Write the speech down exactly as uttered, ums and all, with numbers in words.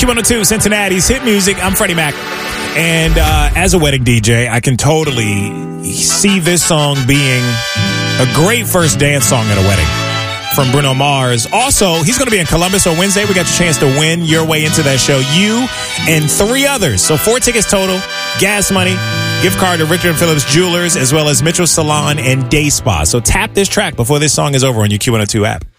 Q one oh two, Cincinnati's hit music. I'm Freddie Mac. And uh, as a wedding D J, I can totally see this song being a great first dance song at a wedding from Bruno Mars. Also, he's going to be in Columbus on Wednesday. We got your chance to win your way into that show. You and three others. So four tickets total, gas money, gift card to Richard and Phillips Jewelers, as well as Mitchell Salon and Day Spa. So tap this track before this song is over on your Q one oh two app.